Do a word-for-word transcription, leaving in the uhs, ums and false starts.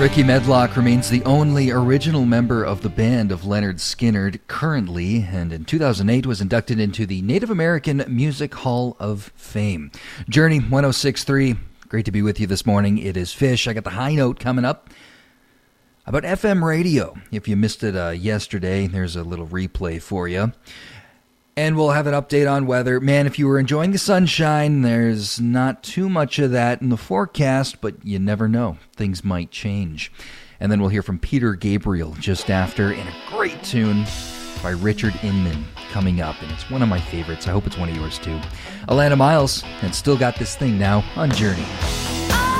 Ricky Medlock remains the only original member of the band of Lynyrd Skynyrd currently, and in two thousand eight was inducted into the Native American Music Hall of Fame. Journey one oh six point three, great to be with you this morning. It is Fish. I got the high note coming up about F M radio. If you missed it uh, yesterday, there's a little replay for you. And we'll have an update on weather. Man, if you were enjoying the sunshine, there's not too much of that in the forecast, but you never know. Things might change. And then we'll hear from Peter Gabriel just after, in a great tune by Richard Inman coming up. And it's one of my favorites. I hope it's one of yours too. Alana Miles, and Still Got This Thing now on Journey.